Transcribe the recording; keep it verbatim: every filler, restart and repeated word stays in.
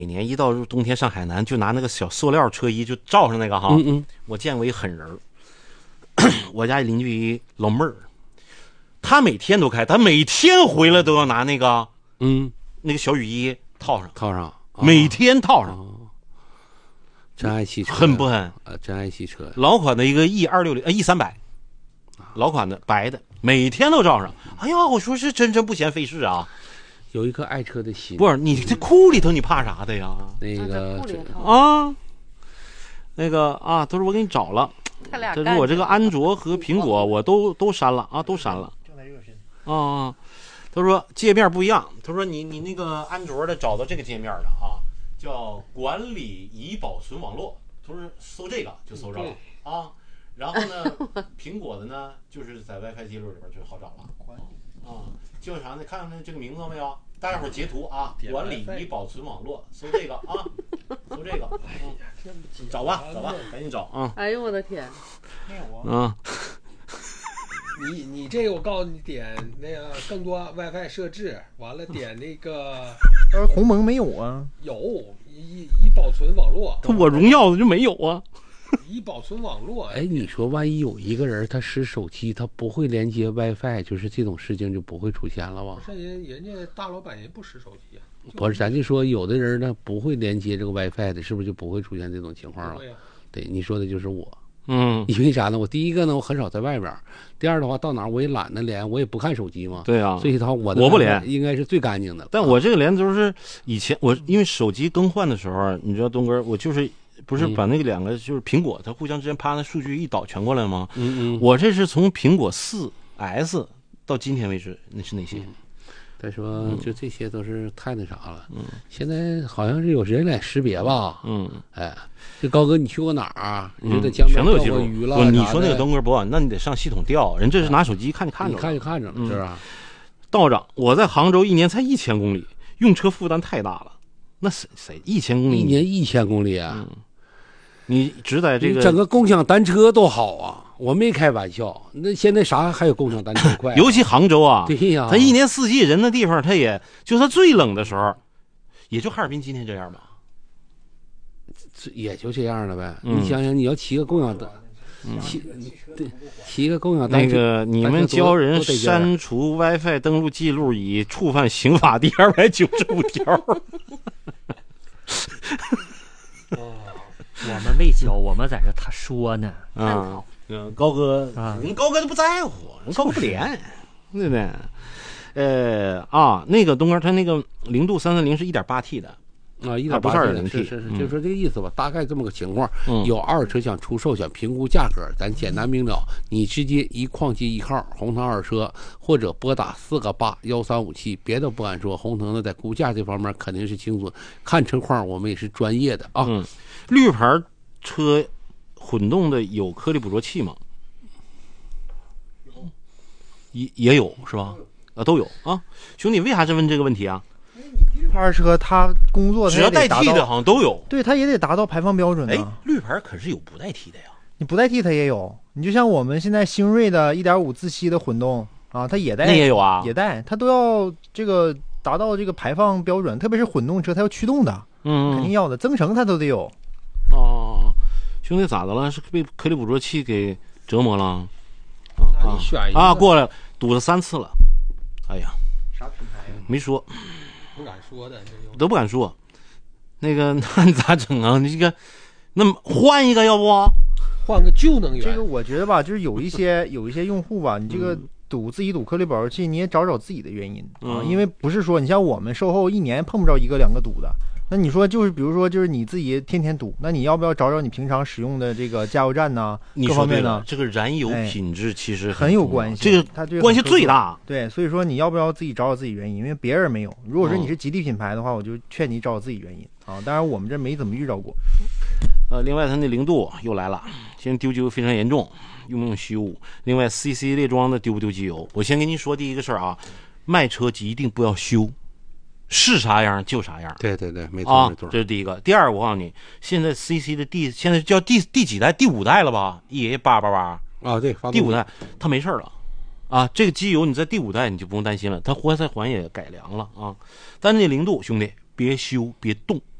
每年一到冬天上海南，就拿那个小塑料车衣就罩上那个哈。嗯嗯，我见过一狠人，我家邻居老妹儿，她每天都开，她每天回来都要拿那个嗯那个小雨衣套上套上， 哦、每天套上。哦、 真爱汽车， 狠不狠？ 啊，真爱汽车， 老款的一个 E 二六零，呃 E 三百，老款的白的，每天都罩上。哎呀，我说是真真不嫌费事啊。 有一颗爱车的心， 不是你这裤里头你怕啥的呀？ 那个啊，那个啊，都是我给你找了。这是我这个安卓和苹果我都都删了啊，都删了。正在热身啊。他说界面不一样，他说你你那个安卓的找到这个界面的啊，叫管理已保存网络，他说搜这个就搜着了啊。然后呢，苹果的呢就是在 WiFi 记录里边就好找了啊。叫啥呢？看看这个名字没有？大家伙截图啊！管理已保存网络，搜这个啊，搜这个，嗯、找吧，找吧，赶紧找啊！ 哎呦我的天！ 没有啊！ 嗯， 你你这个我告诉你，点那个更多 WiFi 设置，完了点那个， 呃，鸿蒙没有啊？ 有已已保存网络， 他我荣耀的就没有啊。 已保存网络， 哎，你说万一有一个人他使手机，他不会连接 WiFi， 就是这种事情就不会出现了吧？ 不是人人家大老板人不使手机啊。 不是，咱就说有的人呢不会连接这个 WiFi 的，是不是就不会出现这种情况了？ 对呀、啊， 对，你说的就是我。 嗯， 因为啥呢？我第一个呢，我很少在外边；第二的话，到哪儿我也懒得连，我也不看手机嘛。 对啊， 所以他我的我不连， 应该是最干净的。 但我这个连都是以前我因为手机更换的时候，你知道东哥，我就是不是把那个两个就是苹果，它互相之间啪那数据一导全过来吗？ 嗯嗯。 我这是从苹果四 S 到今天为止，那是哪些？ 嗯再说，就这些都是太那啥了。嗯，现在好像是有人脸识别吧？ 嗯， 哎，这高哥，你去过哪儿啊？你就在江边钓过鱼了？ 你说那个东哥不，那你得上系统调，人这是拿手机看就看着了， 你看就看着了，是吧？ 道长，我在杭州一年才一千公里，用车负担太大了。那谁谁一千公里？ 一年一千公里啊？ 嗯、你只在这个整个共享单车都好啊。我没开玩笑，那现在啥还有共享单车快、啊？ 尤其杭州啊， 对呀， 它一年四季人的地方，它也就它最冷的时候，也就哈尔滨今天这样吧， 也就这样了呗。 嗯、 你想想，你要骑个共享单，嗯、骑对骑个共享单车，那个你们教人删除 WiFi 登录记录已触犯刑法第二百九十五条。 哦，我们没教，我们在这他说呢， 啊。嗯，高哥啊，人高哥都不在乎，人高哥不连，对不对？呃啊，那个东哥他那个零度三三零是一点八 T 的啊，一点八 T 的，是是是，就说这个意思吧，大概这么个情况。 嗯、 有二手车想出售，想评估价格，咱简单明了，你直接一矿机一号红腾二手车，或者拨打四个八幺三五七，别的不敢说，红腾的在估价这方面肯定是清楚，看车况我们也是专业的啊。 嗯，绿牌车。混动的有颗粒捕捉器吗？也也有是吧？啊，都有啊，兄弟，为啥是问这个问题啊？ 因为你绿牌车它工作只要代替的好像都有， 对，它也得达到排放标准的。 哎，绿牌可是有不代替的呀。 你不代替它也有，你就像我们现在星瑞的 一点五 自吸的混动啊，它也带， 那也有啊， 也带，它都要这个达到这个排放标准，特别是混动车，它要驱动的， 嗯， 肯定要的，增程它都得有。 哦。兄弟咋的了？是被颗粒捕捉器给折磨了？啊啊啊！过来了，堵了三次了。哎呀， 啥品牌？ 没说， 不敢说的， 都不敢说。那个，那你咋整啊？你这个，那么换一个要不？ 换个旧能源。 这个我觉得吧，就是有一些有一些用户吧，你这个堵自己堵颗粒保持器，你也找找自己的原因啊，因为不是说你像我们售后一年碰不着一个两个堵的。那你说就是比如说就是你自己天天堵，那你要不要找找你平常使用的这个加油站呢？各方面呢？ 这个燃油品质其实很有关系， 这个它关系最大。 对，所以说你要不要自己找找自己原因？因为别人没有。如果说你是吉利品牌的话，我就劝你找找自己原因啊。当然我们这没怎么遇到过。 呃，另外它那零度又来了，现在丢机油非常严重，用不用修？另外 C C 列装的丢不丢机油？我先跟您说第一个事儿啊，卖车一定不要修。是啥样就啥样， 对对对，没错、 啊、 没错， 这是第一个。第二，我告诉你，现在 C C 的第现在叫第第几代？第五代了吧 ？E A 八八八啊，对， 第五代，它没事了啊。这个机油你在第五代你就不用担心了，它活塞环也改良了啊。但是那零度，兄弟别修别动